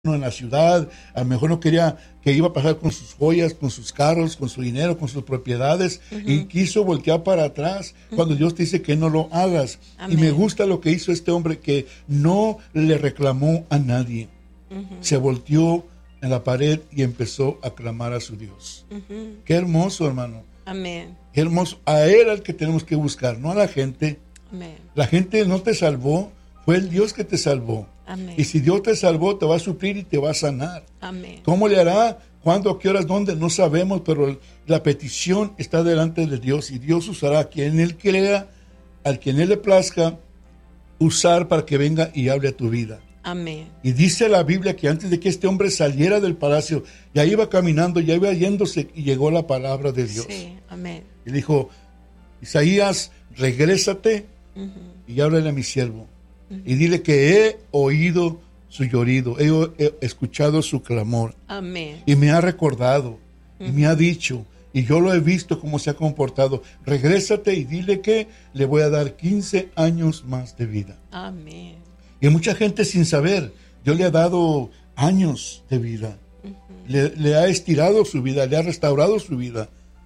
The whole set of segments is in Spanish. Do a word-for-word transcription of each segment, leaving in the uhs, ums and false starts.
en la ciudad, a lo mejor no quería que iba a pasar con sus joyas, con sus carros, con su dinero, con sus propiedades, uh-huh. y quiso voltear para atrás uh-huh. cuando Dios te dice que no lo hagas. Amén. Y me gusta lo que hizo este hombre, que no le reclamó a nadie. Uh-huh. Se volteó en la pared y empezó a clamar a su Dios. Uh-huh. Qué hermoso, hermano. Amén. Qué hermoso. A Él al que tenemos que buscar, no a la gente. Amén. La gente no te salvó, fue el Dios que te salvó. Amén. Y si Dios te salvó, te va a suplir y te va a sanar. Amén. ¿Cómo le hará? ¿Cuándo? ¿A qué horas? ¿Dónde? No sabemos, pero la petición está delante de Dios y Dios usará a quien Él crea, al quien Él le plazca, usar para que venga y hable a tu vida. Amén. Y dice la Biblia que antes de que este hombre saliera del palacio, ya iba caminando, ya iba yéndose y llegó la palabra de Dios. Sí, amén. Y dijo, Isaías, regrésate uh-huh. y háblale a mi siervo. Y dile que he oído su llorido, he, he escuchado su clamor. Amén. Y me ha recordado, uh-huh. y me ha dicho, y yo lo he visto cómo se ha comportado. Regrésate y dile que le voy a dar quince años más de vida. Amén. Y mucha gente sin saber, Dios le ha dado años de vida. Uh-huh. Le, le ha estirado su vida, le ha restaurado su vida.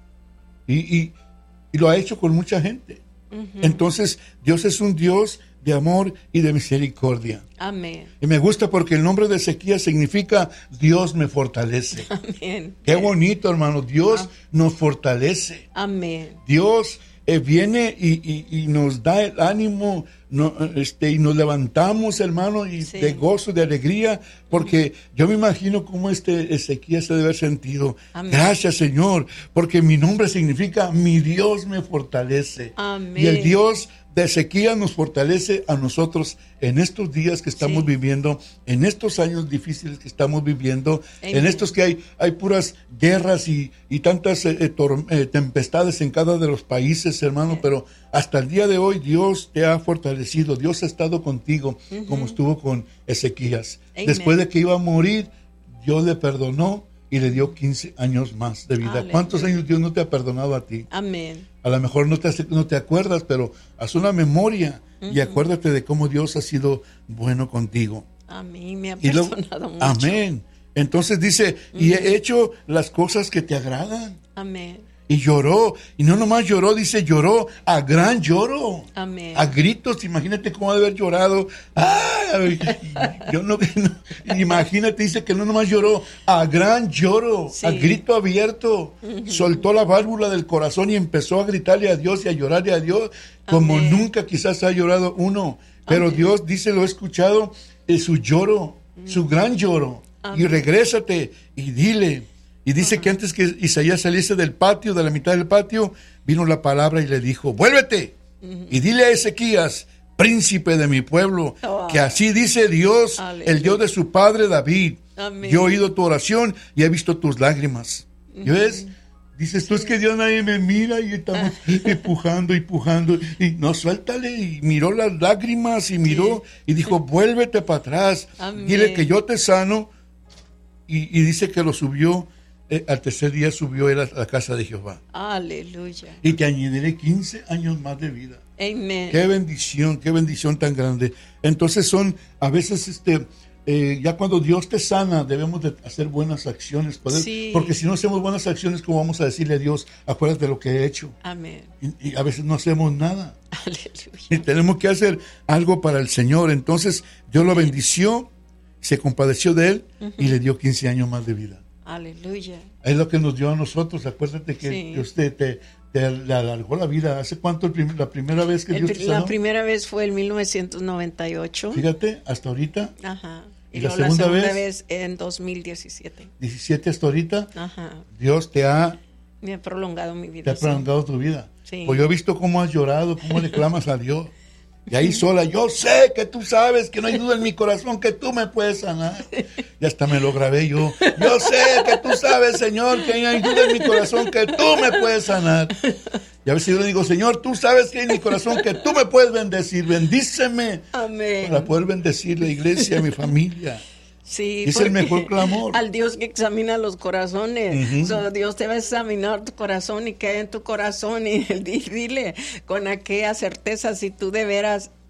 Y, y, y lo ha hecho con mucha gente. Uh-huh. Entonces, Dios es un Dios de amor y de misericordia. Amén. Y me gusta porque el nombre de Ezequías significa Dios me fortalece. Amén. Qué bonito, hermano. Dios ah. nos fortalece. Amén. Dios eh, viene y, y, y nos da el ánimo, no, este, y nos levantamos, hermano, y sí. de gozo, de alegría, porque yo me imagino cómo este Ezequías se debe haber sentido. Amén. Gracias, Señor, porque mi nombre significa mi Dios me fortalece. Amén. Y el Dios de Ezequías nos fortalece a nosotros en estos días que estamos sí. viviendo, en estos años difíciles que estamos viviendo, Amén. En estos que hay, hay puras guerras y, y tantas eh, tor- eh, tempestades en cada de los países, hermano, Amén. Pero hasta el día de hoy Dios te ha fortalecido, Dios ha estado contigo, uh-huh. como estuvo con Ezequías. Amén. Después de que iba a morir, Dios le perdonó y le dio quince años más de vida. Aleluya. ¿Cuántos años Dios no te ha perdonado a ti? Amén. A lo mejor no te, no te acuerdas, pero haz una memoria uh-huh. y acuérdate de cómo Dios ha sido bueno contigo. A mí me ha perdonado luego, mucho. Amén. Entonces dice, uh-huh. y he hecho las cosas que te agradan. Amén. Y lloró, y no nomás lloró, dice, lloró a gran lloro. Amén. A gritos, imagínate cómo ha de haber llorado. ¡Ay! Yo no, no, imagínate, dice que no nomás lloró, a gran lloro, sí. a grito abierto. Uh-huh. Soltó la válvula del corazón y empezó a gritarle a Dios y a llorarle a Dios, como Amén. Nunca quizás ha llorado uno. Pero Amén. Dios dice, lo he escuchado, es su lloro, uh-huh. su gran lloro. Amén. Y regrésate y dile. Y dice uh-huh. que antes que Isaías saliese del patio, de la mitad del patio, vino la palabra y le dijo, vuélvete uh-huh. y dile a Ezequías, príncipe de mi pueblo, oh, que así dice Dios, aleluya. El Dios de su padre David. Amén. Yo he oído tu oración y he visto tus lágrimas. Uh-huh. ¿Ves? Dices sí. tú, es que Dios nadie me mira y estamos empujando y empujando. Y no, suéltale. Y miró las lágrimas y miró sí. y dijo, vuélvete para atrás. Amén. Dile que yo te sano. Y, y dice que lo subió. Eh, al tercer día subió él a la casa de Jehová. Aleluya. Y te añadiré quince años más de vida. Amén. Qué bendición, qué bendición tan grande. Entonces son, a veces, este, eh, ya cuando Dios te sana, debemos de hacer buenas acciones. Poder, sí. Porque si no hacemos buenas acciones, ¿cómo vamos a decirle a Dios, acuérdate de lo que he hecho? Amén. Y, y a veces no hacemos nada. Aleluya. Y tenemos que hacer algo para el Señor. Entonces, Dios lo bendició, se compadeció de él uh-huh. y le dio quince años más de vida. Aleluya. Es lo que nos dio a nosotros. Acuérdate que sí. Dios te, te, te alargó la vida. ¿Hace cuánto el prim- la primera vez que el, Dios te sanó? La primera vez fue en mil novecientos noventa y ocho. Fíjate, hasta ahorita. Ajá. ¿Y, y la, segunda la segunda vez? vez en dos mil diecisiete. diecisiete hasta ahorita. Ajá. Dios te ha... Me ha prolongado mi vida. Te ha prolongado sí. tu vida. Sí. Pues yo he visto cómo has llorado, cómo le clamas a Dios. Y ahí sola, yo sé que tú sabes, que no hay duda en mi corazón, que tú me puedes sanar. Y hasta me lo grabé yo. Yo sé que tú sabes, Señor, que no hay duda en mi corazón, que tú me puedes sanar. Y a veces yo le digo, Señor, tú sabes que hay en mi corazón, que tú me puedes bendecir. Bendíceme. Amén. Para poder bendecir la iglesia, mi familia. Sí, es el mejor clamor. Al Dios que examina los corazones. Uh-huh. So, Dios te va a examinar tu corazón y qué hay en tu corazón. Y dile con aquella certeza si tú de veras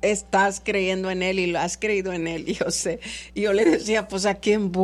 estás creyendo en Él y lo has creído en Él. Y yo sé, y yo le decía, pues, ¿a quién